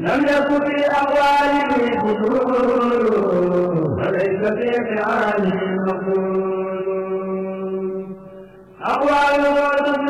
لم يكن في أقواله قصور وليس في فعاله مقصود أقواله